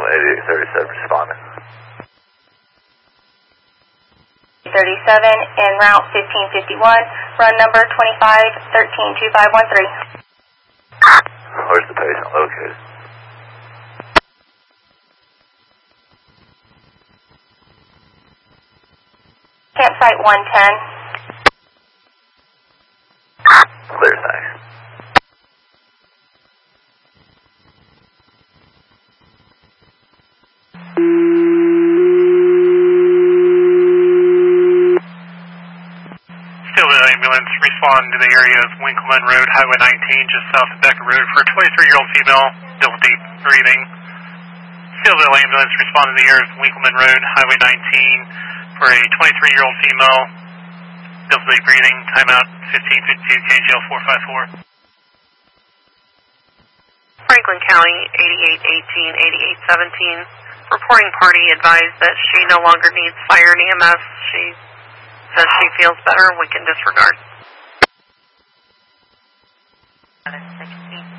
8837 responding. 37 en route 1551, run number 25132513. Where's the patient located? Campsite 110. Clear, thanks. Steelville ambulance respond to the area of Winkleman Road, Highway 19, just south of Becker Road for a 23-year-old female, still deep breathing. Steelville ambulance respond to the area of Winkleman Road, Highway 19 for a 23-year-old female, still deep breathing. Timeout 1552, KGL 454. Franklin County 8818, 8817. Reporting party advised that she no longer needs fire and EMS. She says she feels better. We can disregard. 716.